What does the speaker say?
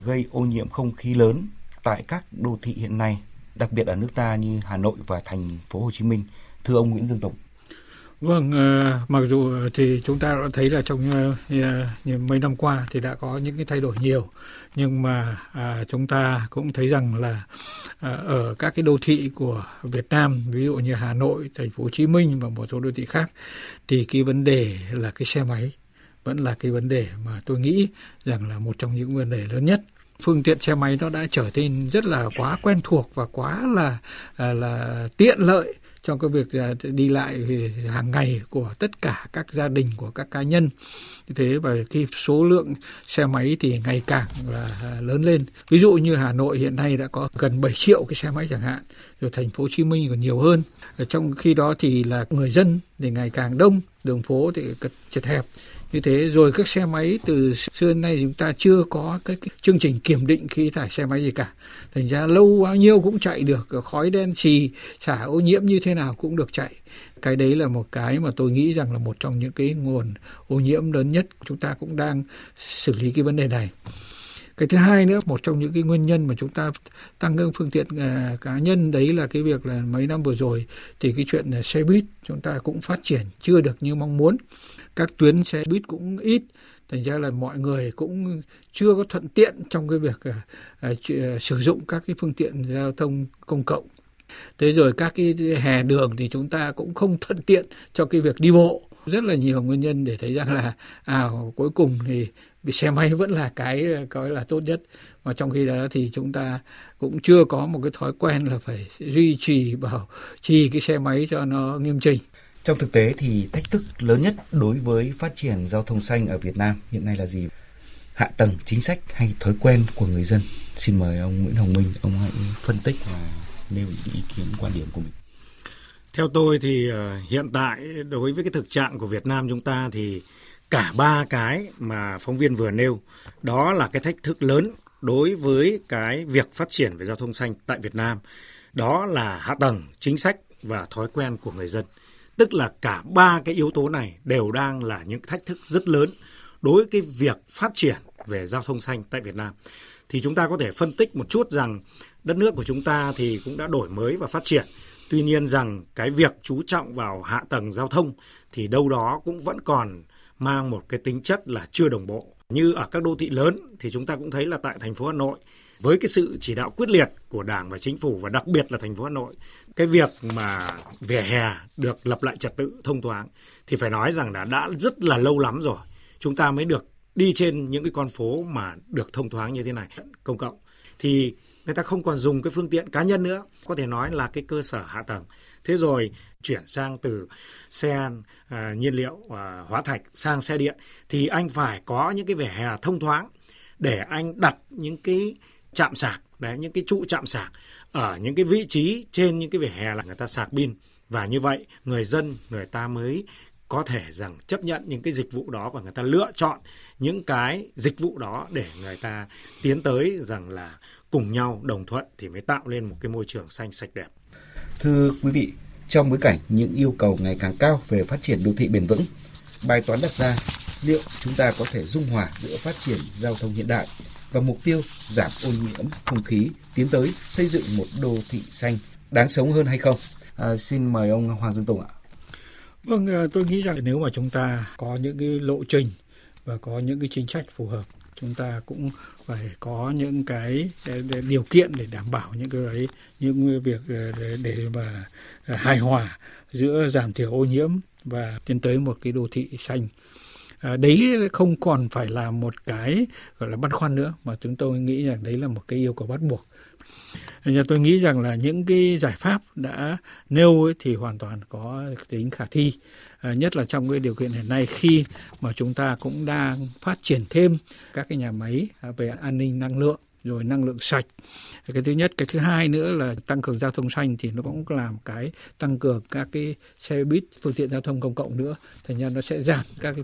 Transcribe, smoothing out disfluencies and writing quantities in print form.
gây ô nhiễm không khí lớn tại các đô thị hiện nay, đặc biệt ở nước ta như Hà Nội và thành phố Hồ Chí Minh. Thưa ông Nguyễn Dương Tùng. Vâng, mặc dù thì chúng ta đã thấy là trong mấy năm qua thì đã có những cái thay đổi nhiều, nhưng mà chúng ta cũng thấy rằng là ở các cái đô thị của Việt Nam, ví dụ như Hà Nội, thành phố Hồ Chí Minh và một số đô thị khác, thì cái vấn đề là cái xe máy vẫn là cái vấn đề mà tôi nghĩ rằng là một trong những vấn đề lớn nhất. Phương tiện xe máy nó đã trở nên rất là quá quen thuộc và quá là tiện lợi trong cái việc đi lại hàng ngày của tất cả các gia đình, của các cá nhân. Như thế và khi số lượng xe máy thì ngày càng là lớn lên. Ví dụ như Hà Nội hiện nay đã có gần 7 triệu cái xe máy chẳng hạn, rồi thành phố Hồ Chí Minh còn nhiều hơn. Trong khi đó thì là người dân thì ngày càng đông, đường phố thì chật hẹp. Như thế rồi các xe máy từ xưa đến nay chúng ta chưa có cái chương trình kiểm định khí thải xe máy gì cả. Thành ra lâu bao nhiêu cũng chạy được, khói đen xì, xả ô nhiễm như thế nào cũng được chạy. Cái đấy là một cái mà tôi nghĩ rằng là một trong những cái nguồn ô nhiễm lớn nhất. Chúng ta cũng đang xử lý cái vấn đề này. Cái thứ hai nữa, một trong những cái nguyên nhân mà chúng ta tăng cái phương tiện cá nhân đấy là cái việc là mấy năm vừa rồi thì cái chuyện là xe buýt chúng ta cũng phát triển chưa được như mong muốn. Các tuyến xe buýt cũng ít, thành ra là mọi người cũng chưa có thuận tiện trong cái việc sử dụng các cái phương tiện giao thông công cộng. Thế rồi các cái hè đường thì chúng ta cũng không thuận tiện cho cái việc đi bộ. Rất là nhiều nguyên nhân để thấy rằng là cuối cùng thì xe máy vẫn là cái gọi là tốt nhất. Mà trong khi đó thì chúng ta cũng chưa có một cái thói quen là phải duy trì bảo trì cái xe máy cho nó nghiêm chỉnh. Trong thực tế thì thách thức lớn nhất đối với phát triển giao thông xanh ở Việt Nam hiện nay là gì? Hạ tầng, chính sách hay thói quen của người dân? Xin mời ông Nguyễn Hồng Minh, ông hãy phân tích và nêu ý kiến quan điểm của mình. Theo tôi thì hiện tại đối với cái thực trạng của Việt Nam chúng ta thì cả ba cái mà phóng viên vừa nêu, đó là cái thách thức lớn đối với cái việc phát triển về giao thông xanh tại Việt Nam. Đó là hạ tầng, chính sách và thói quen của người dân. Tức là cả ba cái yếu tố này đều đang là những thách thức rất lớn đối với cái việc phát triển về giao thông xanh tại Việt Nam. Thì chúng ta có thể phân tích một chút rằng đất nước của chúng ta thì cũng đã đổi mới và phát triển. Tuy nhiên rằng cái việc chú trọng vào hạ tầng giao thông thì đâu đó cũng vẫn còn mang một cái tính chất là chưa đồng bộ. Như ở các đô thị lớn thì chúng ta cũng thấy là tại thành phố Hà Nội, với cái sự chỉ đạo quyết liệt của Đảng và Chính phủ và đặc biệt là thành phố Hà Nội, cái việc mà vỉa hè được lập lại trật tự thông thoáng thì phải nói rằng là đã rất là lâu lắm rồi. Chúng ta mới được đi trên những cái con phố mà được thông thoáng như thế này, công cộng. Thì người ta không còn dùng cái phương tiện cá nhân nữa, có thể nói là cái cơ sở hạ tầng. Thế rồi chuyển sang từ xe nhiên liệu hóa thạch sang xe điện thì anh phải có những cái vỉa hè thông thoáng để anh đặt những cái trạm sạc, đấy, những cái trụ trạm sạc ở những cái vị trí trên những cái vỉa hè là người ta sạc pin. Và như vậy người dân người ta mới có thể rằng chấp nhận những cái dịch vụ đó và người ta lựa chọn những cái dịch vụ đó để người ta tiến tới rằng là cùng nhau đồng thuận thì mới tạo lên một cái môi trường xanh sạch đẹp. Thưa quý vị, trong bối cảnh những yêu cầu ngày càng cao về phát triển đô thị bền vững, bài toán đặt ra liệu chúng ta có thể dung hòa giữa phát triển giao thông hiện đại và mục tiêu giảm ô nhiễm không khí, tiến tới xây dựng một đô thị xanh đáng sống hơn hay không? Xin mời ông Hoàng Dương Tùng ạ. Vâng, tôi nghĩ rằng nếu mà chúng ta có những cái lộ trình và có những cái chính sách phù hợp, chúng ta cũng phải có những cái điều kiện để đảm bảo những cái ấy, những việc để mà hài hòa giữa giảm thiểu ô nhiễm và tiến tới một cái đô thị xanh. Đấy không còn phải là một cái gọi là băn khoăn nữa, mà chúng tôi nghĩ rằng đấy là một cái yêu cầu bắt buộc. Tôi nghĩ rằng là những cái giải pháp đã nêu ấy thì hoàn toàn có tính khả thi, nhất là trong cái điều kiện hiện nay khi mà chúng ta cũng đang phát triển thêm các cái nhà máy về an ninh năng lượng, rồi năng lượng sạch. Cái thứ nhất. Cái thứ hai nữa là tăng cường giao thông xanh thì nó cũng làm cái tăng cường các cái xe buýt, phương tiện giao thông công cộng nữa. Thành ra nó sẽ giảm các cái